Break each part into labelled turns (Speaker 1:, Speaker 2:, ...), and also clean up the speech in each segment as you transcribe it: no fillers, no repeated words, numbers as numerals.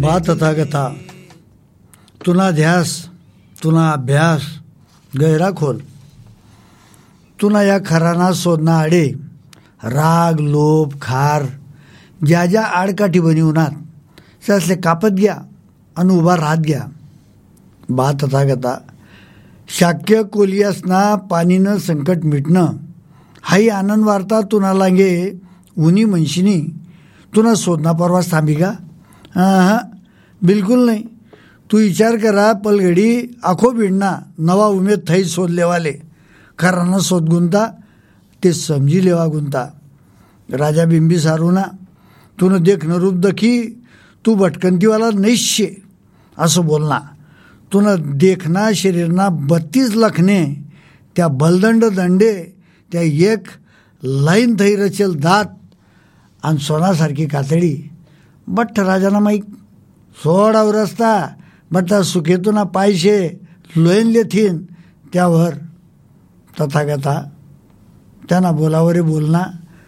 Speaker 1: बा तथागता तुना ध्यास तुना अभ्यास गहरा खोल, तुना या खराना शोधना आडे राग लोभ खार ज्या ज्या आडकाठी बनवणार त्यासले कापत घ्या आणि उभा राहत घ्या. बा तथागता शाक्य कोलियासना पाणीनं संकट मिटणं हाही आनंद वार्ता तुना लागे उनी म्हणशिनी तुना शोधना परवास थांबी का? हां बिलकुल नाही. तू विचार करा पलघडी आखो भिडना नवा उमेद थई शोध लेवाले खरानं शोध गुंता ते समजी लेवा गुंता. राजा बिंबिसारूना तुनं देखणं रूप दखी तू भटकंतीवाला नैश्य असं बोलना. तुनं देखना शरीरना 32 लखने त्या बलदंड दंडे त्या एक लाईन थई रचेल दात आणि सोनासारखी कातडी. बठ्ठ राजाना माईक सोडाव रस्ता बट्टा सुखेतुना पायशे लोयन लेथीन त्यावर तथागता त्यांना बोलावरे बोलना.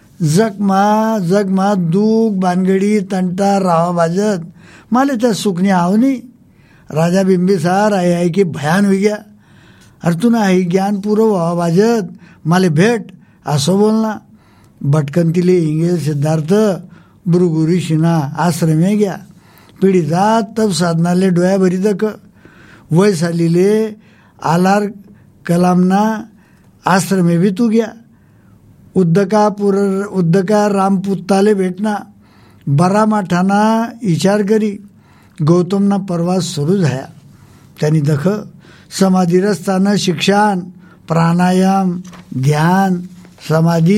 Speaker 1: जगमा दुःख भानगडी तंटा रावा बाजत माले त्या सुखनी आवनी. राजा बिंबिसार आहे की भयान होई गया. अरे तुना आई ज्ञान पुरव व्हावा बाजत माले भेट असं बोलना. भटकंतीले इंगेल सिद्धार्थ भृगुरी शिना आश्रमे गया. पिढी जात तब साधनाले डोया भरी दक वय सालीले आलार कलामना आश्रमे भी तू गया. उद्दका रामपुत्ताले भेटना बरा माठाना विचार करी गौतमना प्रवास सुरू झाया. त्यांनी दख समाधीरस्थानं शिक्षण प्राणायाम ध्यान समाधी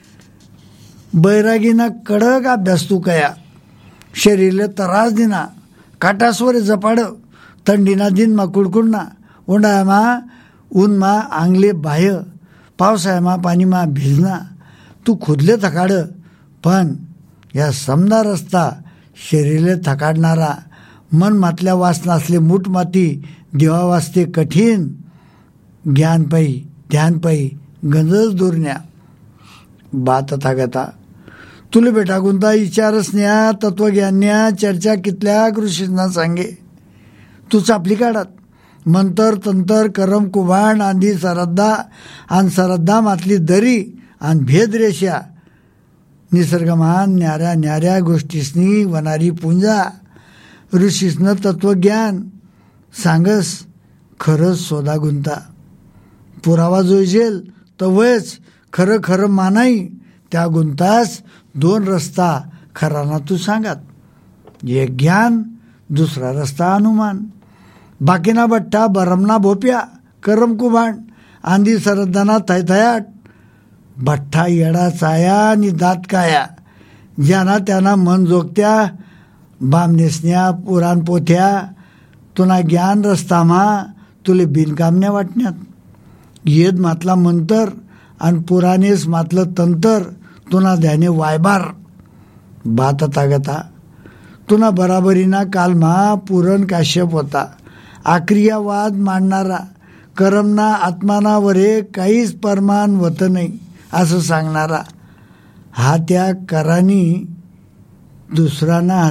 Speaker 1: बैरागीना कडक अभ्यास तू कया. शरीरले त्रास दिना काटासवरे जपाड थंडीना दिनमा कुडकुडना उन्हाळ्यामा ऊनमा आंगले बाह्य पावसाळ्यामा पाणीमा भिजना. तू खुदले थकाड पण या समना रस्ता शरीरले थकाडणारा मन मातल्या वासना असले मूठ माती देवा वाचते कठीण. ज्ञान पायी ध्यान पायी गंजच दुरण्या. बा तथागता तुले बेटा गुंता विचारसन्या तत्वज्ञान्या चर्चा कितल्या ऋषींना सांगे. तू चापली काढात मंतर तंतर करम कुभाण आंधी सरद्दा आणि सरद्दा मातली दरी आणि भेदरेषा निसर्गमान न्याऱ्या न्याऱ्या गोष्टीसनी वनारी पुंजा. ऋषीसनं तत्वज्ञान सांगस खरंच सोदा गुंता. पुरावा जोईजेल तर वयच खरं खरं मानाई त्या गुंतास 2 रस्ता खराना तू सांगात. एक ज्ञान दुसरा रस्ता अनुमान. बाकीना बट्टा बरमना भोप्या करम कुभाण आंधी सरदाना थयथयाट. भठ्ठा येडा चाया आणि दात काया ज्यांना त्यांना मन जोगत्या बामनेसन्या पुराण पोथ्या तुना ज्ञान रस्तामा तुले बिनकामण्या वाटण्यात. येद मातला मंतर आणि पुराणेस मातलं तंतर तुना ध्याने वायबार. बा तथागता तुना बराबरीना कालमा पुरण काश्यप होता. आक्रियावाद मांडणारा करमना आत्माना वरे काहीच परमान होत नाही असं सांगणारा. हा त्या करानी दुसऱ्यांना